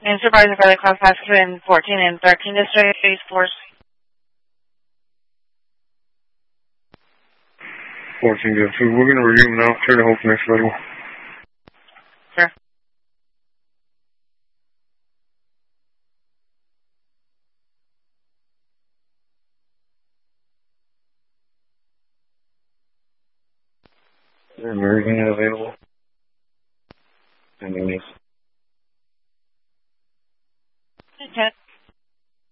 And supervisor for the class passenger in 14 and 13 district, Space Force. 14 good. So we're going to review them now. Clear to hold for next available. Sure. Is American available? Ending this.